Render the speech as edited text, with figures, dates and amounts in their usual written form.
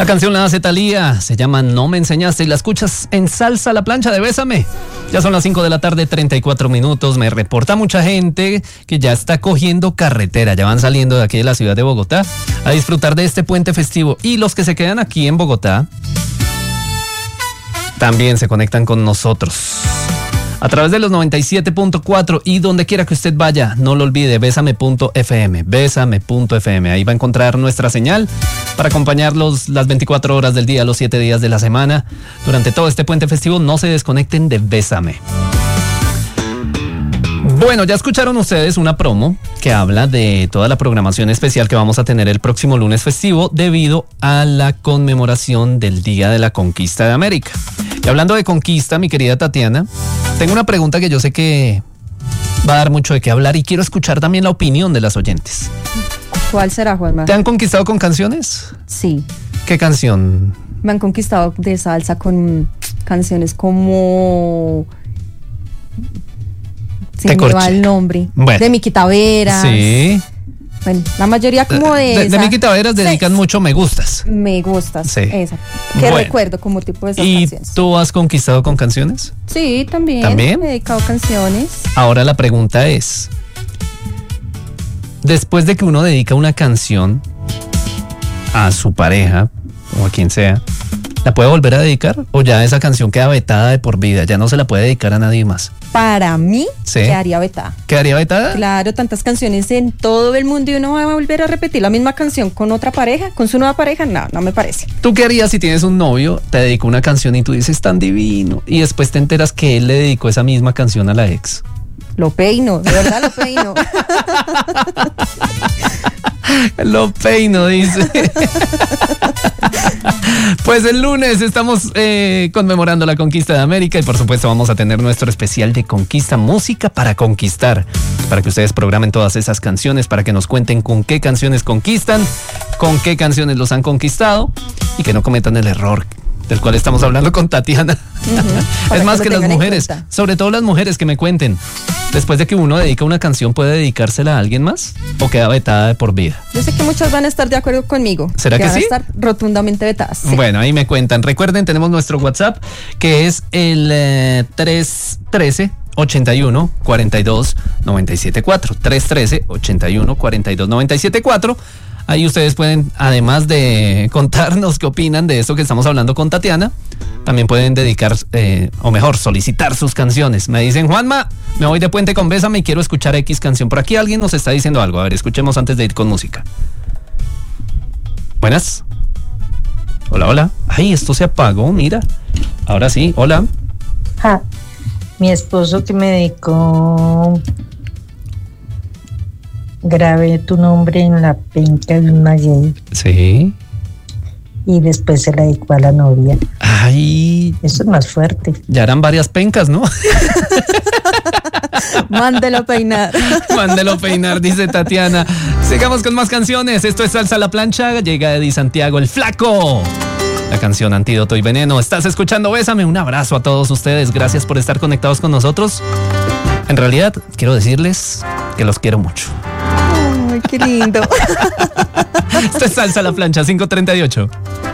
La canción la hace Thalía, se llama No me enseñaste y la escuchas en Salsa a la Plancha de Bésame. Ya son las 5 de la tarde, 34 minutos. Me reporta mucha gente que ya está cogiendo carretera, ya van saliendo de aquí de la ciudad de Bogotá a disfrutar de este puente festivo. Y los que se quedan aquí en Bogotá también se conectan con nosotros a través de los 97.4 y donde quiera que usted vaya, no lo olvide, bésame.fm, bésame.fm. Ahí va a encontrar nuestra señal para acompañarlos las 24 horas del día, los 7 días de la semana. Durante todo este puente festivo, no se desconecten de Bésame. Bueno, ya escucharon ustedes una promo que habla de toda la programación especial que vamos a tener el próximo lunes festivo debido a la conmemoración del Día de la Conquista de América. Y hablando de conquista, mi querida Tatiana, tengo una pregunta que yo sé que va a dar mucho de qué hablar y quiero escuchar también la opinión de las oyentes. ¿Cuál será, Juanma? ¿Te han conquistado con canciones? Sí. ¿Qué canción? Me han conquistado de salsa con canciones como... Se me va el nombre. Bueno. De Miki Taveras. Sí. Bueno, la mayoría como de De Miki Taveras dedican mucho me gustas. Me gustas, sí. Esa. Que bueno, recuerdo como tipo de esas canciones. ¿Y tú has conquistado con canciones? Sí, también. ¿También? Me he dedicado canciones. Ahora la pregunta es, después de que uno dedica una canción a su pareja o a quien sea, ¿la puede volver a dedicar? ¿O ya esa canción queda vetada de por vida? Ya no se la puede dedicar a nadie más. Para mí, ¿sí? Quedaría vetada. ¿Quedaría vetada? Claro, tantas canciones en todo el mundo y uno va a volver a repetir la misma canción con otra pareja, con su nueva pareja. No, no me parece. ¿Tú qué harías si tienes un novio, te dedicó una canción y tú dices tan divino y después te enteras que él le dedicó esa misma canción a la ex? Lo peino, de verdad lo peino. Lo peino, dice. Pues el lunes estamos conmemorando la conquista de América y por supuesto vamos a tener nuestro especial de conquista, música para conquistar, para que ustedes programen todas esas canciones, para que nos cuenten con qué canciones conquistan, con qué canciones los han conquistado y que no cometan el error del cual estamos hablando con Tatiana. Es más que las mujeres, sobre todo las mujeres, que me cuenten, después de que uno dedica una canción, ¿puede dedicársela a alguien más o queda vetada de por vida? Yo sé que muchas van a estar de acuerdo conmigo. ¿Será que sí? Van a estar rotundamente vetadas. Sí. Bueno, ahí me cuentan. Recuerden, tenemos nuestro WhatsApp, que es el 313 81 42 974. 313 81 42 974. Ahí ustedes pueden, además de contarnos qué opinan de esto que estamos hablando con Tatiana, también pueden dedicar, o mejor, solicitar sus canciones. Me dicen, Juanma, me voy de puente con Bésame y quiero escuchar X canción. Por aquí alguien nos está diciendo algo. A ver, escuchemos antes de ir con música. Buenas. Hola, hola. Ay, esto se apagó, mira. Ahora sí, hola. Mi esposo que me dedicó... Grabé tu nombre en la penca de un maguey. Sí. Y después se la dedicó a la novia. Ay. Eso es más fuerte. Ya eran varias pencas, ¿no? Mándelo peinar. Mándelo peinar, dice Tatiana. Sigamos con más canciones. Esto es Salsa a la Plancha. Llega Eddie Santiago, el Flaco. La canción Antídoto y Veneno. Estás escuchando Bésame. Un abrazo a todos ustedes. Gracias por estar conectados con nosotros. En realidad, quiero decirles que los quiero mucho. Ay, qué lindo. Esto es Salsa a la Plancha, 5:38.